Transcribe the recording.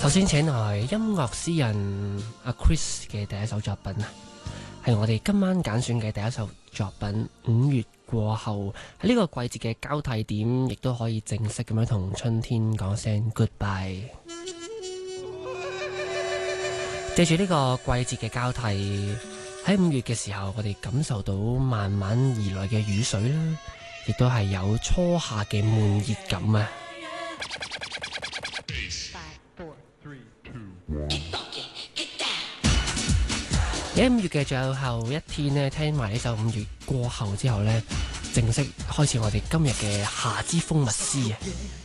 首先請來音樂詩人阿 Chris 嘅第一首作品啊，係我哋今晚揀選嘅第一首作品。5月過後喺呢個季節嘅交替點，亦都可以正式咁樣同春天講聲 goodbye。借住呢個季節嘅交替，喺5月嘅時候，我哋感受到慢慢而來嘅雨水啦，亦都係有初夏嘅悶熱感啊！喺5月嘅最後一天呢，聽埋呢首5月過後之後呢，正式開始我哋今日嘅夏之風物詩啊！